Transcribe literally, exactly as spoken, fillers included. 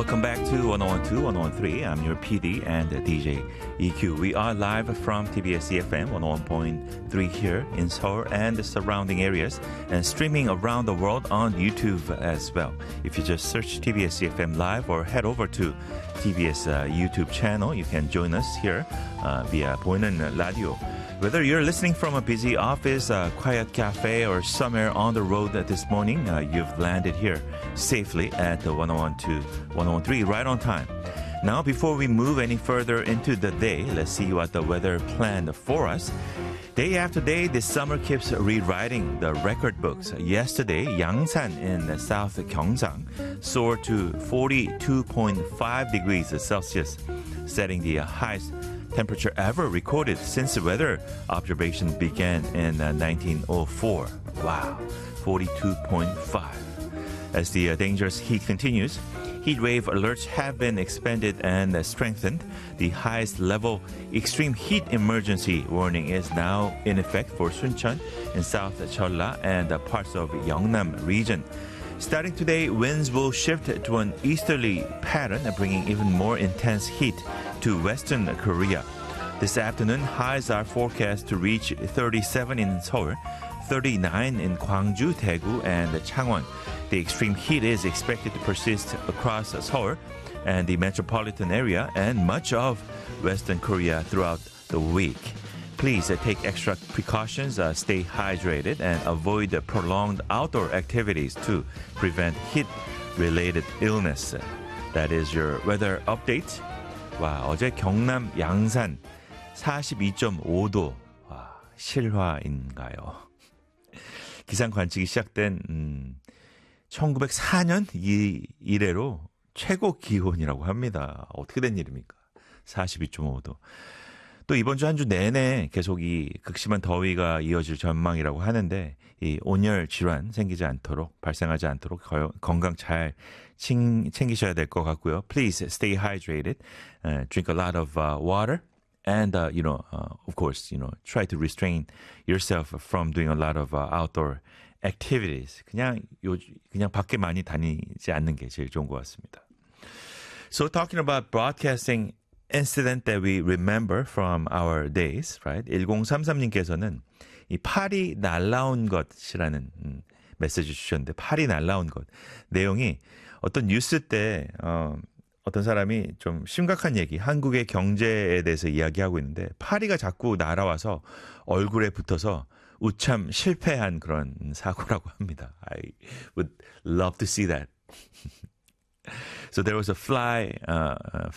Welcome back to one oh one two, one oh one three. I'm your P D and D J E Q. We are live from T B S E F M one oh one point three here in Seoul and the surrounding areas and streaming around the world on YouTube as well. If you just search T B S E F M Live or head over to T B S uh, YouTube channel, you can join us here uh, via 보이는 라디오. Whether you're listening from a busy office, a quiet cafe, or somewhere on the road this morning, uh, you've landed here safely at the one oh one two, one oh one three right on time. Now, before we move any further into the day, let's see what the weather planned for us. Day after day, this summer keeps rewriting the record books. Yesterday, Yangsan in South Gyeongsang soared to forty-two point five degrees Celsius, setting the highest temperature ever recorded since the weather observation began in uh, nineteen oh four. Wow, forty-two point five. As the uh, dangerous heat continues, heat wave alerts have been expanded and uh, strengthened. The highest level extreme heat emergency warning is now in effect for Suncheon in South Jeolla and uh, parts of Yeongnam region. Starting today, winds will shift to an easterly pattern, bringing even more intense heat to Western Korea. This afternoon, highs are forecast to reach thirty-seven in Seoul, thirty-nine in Gwangju, Daegu, and Changwon. The extreme heat is expected to persist across Seoul and the metropolitan area and much of Western Korea throughout the week. Please uh, take extra precautions, uh, stay hydrated, and avoid uh, prolonged outdoor activities to prevent heat-related illness. That is your weather update. 와, 어제 경남 양산 사십이 점 오 도. 와, 실화인가요? 기상 관측이 시작된 음, 천구백사 년 이, 이래로 최고 기온이라고 합니다. 어떻게 된 일입니까? 사십이 점 오 도. 또 이번 주 한 주 내내 계속 이 극심한 더위가 이어질 전망이라고 하는데 이 온열 질환 생기지 않도록 발생하지 않도록 거, 건강 잘 칭, 챙기셔야 될 것 같고요. Please stay hydrated, uh, drink a lot of uh, water, and uh, you know, uh, of course, you know, try to restrain yourself from doing a lot of uh, outdoor activities. 그냥 요 그냥 밖에 많이 다니지 않는 게 제일 좋은 것 같습니다. So talking about broadcasting incident that we remember from our days, right? 천삼십삼님께서는 이 팔이 날라온 것이라는 음, 메시지 주셨는데 팔이 날라온 것 내용이 어떤 뉴스 때 어, 어떤 사람이 좀 심각한 얘기, 한국의 경제에 대해서 이야기하고 있는데 파리가 자꾸 날아와서 얼굴에 붙어서 우참 실패한 그런 사고라고 합니다. I would love to see that. So there was a fly uh,